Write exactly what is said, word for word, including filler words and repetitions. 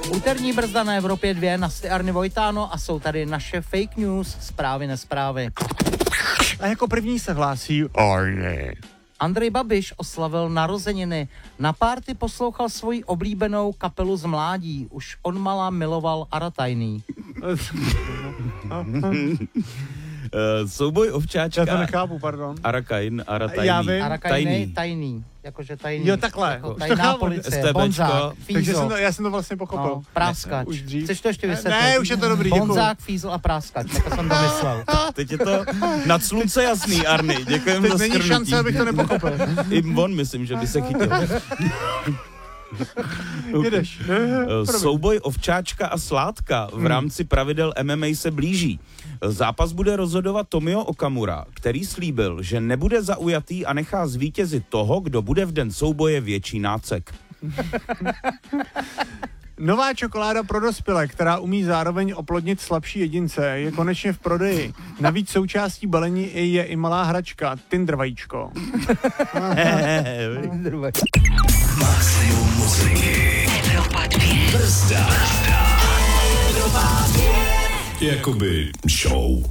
Úterní brzda na Evropě dva, nasty Arny Vojtáno a jsou tady naše fake news, zprávy nezprávy. A jako první se hlásí Arny. Andrej Babiš oslavil narozeniny. Na párty poslouchal svoji oblíbenou kapelu z mládí. Už od mala miloval Aratajný. Uh, souboj ovčáčka. Já to nechápu, pardon. Arakain, Aratajný. Já vím. Arakain Tajný. tajný. Jakože tajný. Jo, takhle. Jako Už tajná to chápu. policie, STBčko. Bonzák, Takže jsem Fízl. to, já jsem to vlastně pochopil. No, práskač. Už dřív. Chceš to ještě vysvětlit? Ne, už je to dobrý, děkuju. Bonzák, Fízl a práskač, tak to jsem domyslel. Teď je to nad slunce jasný, Arny. Děkujeme za Teď není shrnutí. šance, abych to nepochopil. I on, myslím, že by se chytil. Jedeš. Souboj ovčáčka a sládka v rámci pravidel M M A se blíží. Zápas bude rozhodovat Tomio Okamura, který slíbil, že nebude zaujatý a nechá zvítězit toho, kdo bude v den souboje větší nácek. Nová čokoláda pro dospělé, která umí zároveň oplodnit slabší jedince, je konečně v prodeji. Navíc součástí balení je i malá hračka, Tinder vajíčko. Maximum muziky. Evropa dvě. Brzda. Evropa dvě. Jakoby show.